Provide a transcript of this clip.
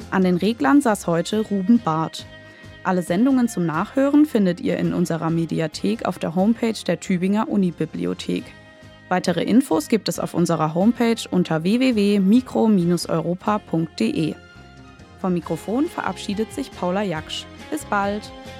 An den Reglern saß heute Ruben Barth. Alle Sendungen zum Nachhören findet ihr in unserer Mediathek auf der Homepage der Tübinger Unibibliothek. Weitere Infos gibt es auf unserer Homepage unter www.mikro-europa.de. Vom Mikrofon verabschiedet sich Paula Jaksch. Bis bald!